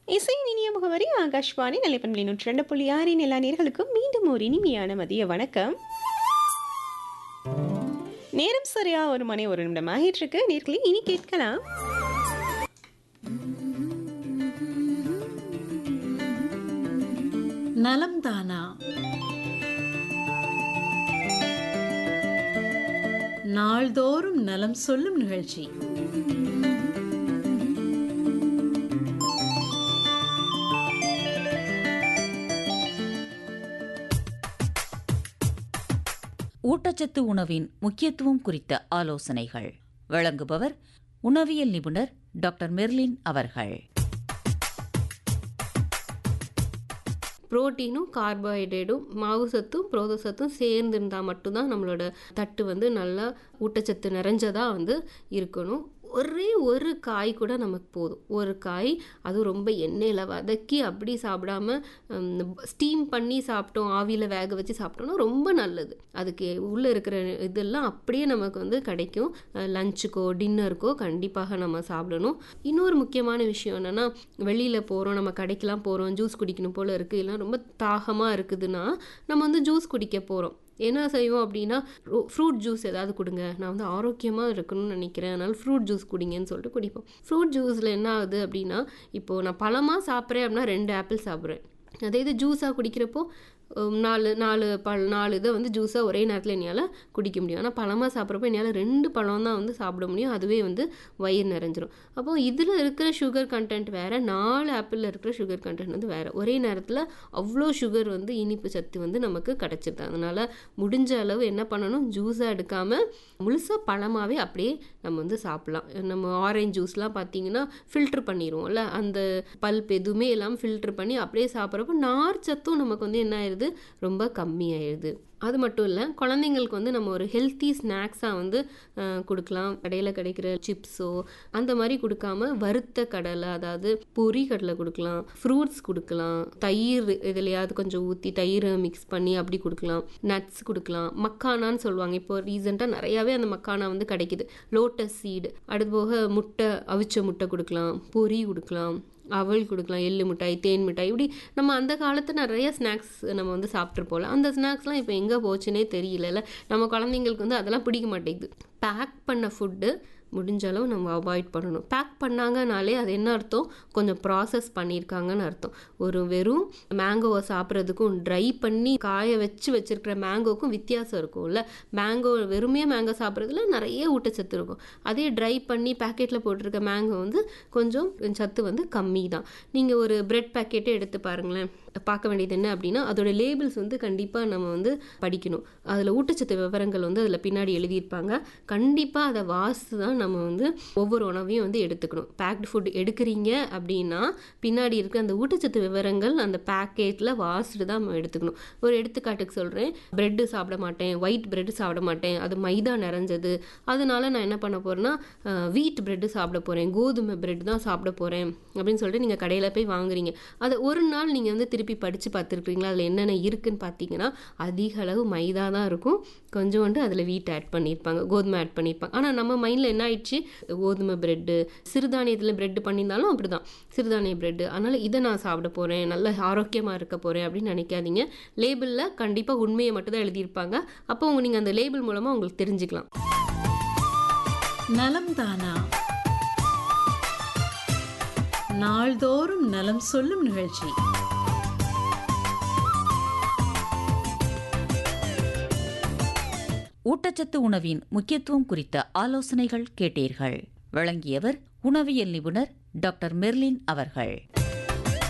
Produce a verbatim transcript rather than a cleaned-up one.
இசையின் இனிய முகவரி ஆகாஷ்வாணி நிலைப்பண்பலை நூற்றி ரெண்டு புள்ளி ஆறின் எல்லா நேர்களுக்கும் மீண்டும் ஒரு இனிமையான மதிய வணக்கம். நேரம் சரியா ஒரு மணி ஒரு நிமிடம் ஆகிட்டு இருக்கு. நேர்களை இனி கேட்கலாம் நலம் தானா. நாள்தோறும் நலம் சொல்லும் நிகழ்ச்சி. ஊட்டச்சத்து உணவின் முக்கியத்துவம் குறித்த ஆலோசனைகள் வழங்குபவர் உணவியல் நிபுணர் டாக்டர் மெர்லின் அவர்கள். புரோட்டீனும் கார்போஹைட்ரேட்டும் மாவு சத்தும் புரோத சத்தும் சேர்ந்து இருந்தால் மட்டும்தான் நம்மளோட தட்டு வந்து நல்லா ஊட்டச்சத்து நிறைஞ்சதாக வந்து இருக்கணும். ஒரே ஒரு காய் கூட நமக்கு போதும். ஒரு காய், அதுவும் ரொம்ப எண்ணெயில் வதக்கி அப்படி சாப்பிடாம ஸ்டீம் பண்ணி சாப்பிட்டோம், ஆவியில் வேக வச்சு சாப்பிட்டோம்னா ரொம்ப நல்லது. அதுக்கு உள்ளே இருக்கிற இதெல்லாம் அப்படியே நமக்கு வந்து கிடைக்கும். லஞ்சுக்கோ டின்னருக்கோ கண்டிப்பாக நம்ம சாப்பிடணும். இன்னொரு முக்கியமான விஷயம் என்னென்னா, வெளியில் போகிறோம், நம்ம கடைக்கெலாம் போகிறோம், ஜூஸ் குடிக்கணும் போல் இருக்குது, இல்லை ரொம்ப தாகமாக இருக்குதுன்னா நம்ம வந்து ஜூஸ் குடிக்க போகிறோம். என்ன செய்வோம் அப்படின்னா, ஃப்ரூட் ஜூஸ் ஏதாவது கொடுங்க, நான் வந்து ஆரோக்கியமாக இருக்கணும்னு நினைக்கிறேன், அதனால் ஃப்ரூட் ஜூஸ் குடிங்கன்னு சொல்லிட்டு குடிப்போம். ஃப்ரூட் ஜூஸில் என்ன ஆகுது அப்படின்னா, இப்போது நான் பழமாக சாப்பிட்றேன் அப்படின்னா ரெண்டு ஆப்பிள் சாப்பிட்றேன். அதே இது ஜூஸாக குடிக்கிறப்போ நாலு நாலு பழ நாலு இதை வந்து ஜூஸாக ஒரே நேரத்தில் என்னால் குடிக்க முடியும். ஆனால் பழமாக சாப்பிட்றப்போ என்னால் ரெண்டு பழம் தான் வந்து சாப்பிட முடியும். அதுவே வந்து வயிறு நிறைஞ்சிரும். அப்போது இதில் இருக்கிற சுகர் கண்டென்ட் வேறு, நாலு ஆப்பிளில் இருக்கிற சுகர் கண்டென்ட் வந்து வேறு. ஒரே நேரத்தில் அவ்வளோ சுகர் வந்து இனிப்பு சத்து வந்து நமக்கு கிடச்சிருது. அதனால் முடிஞ்ச அளவு என்ன பண்ணணும், ஜூஸாக எடுக்காமல் முழுசாக பழமாகவே அப்படியே நம்ம வந்து சாப்பிட்லாம். நம்ம ஆரஞ்சு ஜூஸ்லாம் பார்த்திங்கன்னா ஃபில்ட்ரு பண்ணிடுவோம்ல, அந்த பல்ப் எதுவுமே இல்லாமல் ஃபில்ட்ரு பண்ணி அப்படியே சாப்பிட்றப்போ நார் சத்தும் நமக்கு வந்து என்ன ஆயிடுது, ரொம்ப கம்மியாயிடுது. அது மட்டும் இல்லை, குழந்தைங்களுக்கு வந்து நம்ம ஒரு ஹெல்த்தி ஸ்நாக்ஸாக வந்து கொடுக்கலாம். கடையில் கிடைக்கிற சிப்ஸோ அந்த மாதிரி கொடுக்காம வறுத்த கடலை, அதாவது பொரி கடலை கொடுக்கலாம், ஃப்ரூட்ஸ் கொடுக்கலாம், தயிர் எதுலையாவது கொஞ்சம் ஊற்றி தயிரை மிக்ஸ் பண்ணி அப்படி கொடுக்கலாம், நட்ஸ் கொடுக்கலாம், மக்கானான்னு சொல்லுவாங்க. இப்போ ரீசெண்டாக நிறையாவே அந்த மக்கானா வந்து கிடைக்குது. லோட்டஸ் சீடு, அடுத்து போக முட்டை, அவிச்ச முட்டை கொடுக்கலாம், பொரி கொடுக்கலாம், அவல் கொடுக்கலாம், எள்ளு மிட்டாய், தேன் மிட்டாய், இப்படி நம்ம அந்த காலத்தில் நிறைய ஸ்நாக்ஸ் நம்ம வந்து சாப்பிட்ருப்போம்ல. அந்த ஸ்நாக்ஸ்லாம் இப்போ எங்கே போச்சுன்னே தெரியல. நம்ம குழந்தைங்களுக்கு வந்து அதெல்லாம் பிடிக்க மாட்டேங்குது. பேக் பண்ண ஃபுட்டு முடிஞ்ச அளவு நம்ம அவாய்ட் பண்ணணும். பேக் பண்ணாங்கனாலே அது என்ன அர்த்தம், கொஞ்சம் ப்ராசஸ் பண்ணியிருக்காங்கன்னு அர்த்தம். ஒரு வெறும் மேங்கோவை சாப்பிட்றதுக்கும் ட்ரை பண்ணி காய வச்சு வச்சுருக்கிற மேங்கோவுக்கும் வித்தியாசம் இருக்கும்ல. மேங்கோ வெறுமே மேங்கோ சாப்பிட்றதுல நிறைய ஊட்டச்சத்து இருக்கும். அதே ட்ரை பண்ணி பேக்கெட்டில் போட்டிருக்க மேங்கோ வந்து கொஞ்சம் சத்து வந்து கம்மி தான். நீங்கள் ஒரு பிரெட் பேக்கெட்டே எடுத்து பாருங்களேன், பார்க்க வேண்டியது என்ன அப்படின்னா, அதோட லேபிள்ஸ் வந்து கண்டிப்பாக நம்ம வந்து படிக்கணும். அதில் ஊட்டச்சத்து விவரங்கள் வந்து அதில் பின்னாடி எழுதியிருப்பாங்க. கண்டிப்பாக அதை வாசித்து தான் நம்ம வந்து ஒவ்வொரு உணவையும் வந்து எடுத்துக்கணும். பேக்டு ஃபுட் எடுக்கிறீங்க அப்படின்னா பின்னாடி இருக்க அந்த ஊட்டச்சத்து விவரங்கள் அந்த பேக்கெட்டில் வாசிட்டு தான் நம்ம எடுத்துக்கணும். ஒரு எடுத்துக்காட்டுக்கு சொல்கிறேன், பிரெட்டு சாப்பிட மாட்டேன், ஒயிட் பிரெட்டு சாப்பிட மாட்டேன், அது மைதா நிறைஞ்சது, அதனால நான் என்ன பண்ண போகிறேன்னா வீட் பிரெட்டு சாப்பிட போகிறேன், கோதுமை பிரெட் தான் சாப்பிட போகிறேன் அப்படின்னு சொல்லிட்டு நீங்கள் கடையில் போய் வாங்குறீங்க. அதை ஒரு நாள் நீங்கள் வந்து திருப்பி படித்து பார்த்துருக்கீங்களா, அதில் என்னென்ன இருக்குன்னு பார்த்தீங்கன்னா அதிக அளவு மைதா தான் இருக்கும், கொஞ்சோண்டு அதில் வீட் ஆட் பண்ணியிருப்பாங்க, கோதுமை ஆட் பண்ணியிருப்பாங்க. ஆனால் நம்ம மைண்டில் என்ன ஆயிடுச்சு, கோதுமை பிரெட்டு, சிறுதானியத்தில் பிரெட்டு பண்ணியிருந்தாலும் அப்படி தான், சிறுதானிய பிரெட்டு, அதனால் இதை நான் சாப்பிட போகிறேன், நல்ல ஆரோக்கியமாக இருக்க போகிறேன் அப்படின்னு நினைக்காதீங்க. லேபிளில் கண்டிப்பாக உண்மையை மட்டும் தான் எழுதியிருப்பாங்க. அப்போ உங்க நீங்கள் அந்த லேபிள் மூலமாக உங்களுக்கு தெரிஞ்சுக்கலாம். நலம் தானா. நாள்தோறும் நலம் சொல்லும் நிகழ்ச்சி. ஊட்டச்சத்து உணவின் முக்கியத்துவம் குறித்த ஆலோசனைகள் கேட்டீர்கள். வழங்கியவர் உணவியல் நிபுணர் டாக்டர் மெர்லின் அவர்கள்.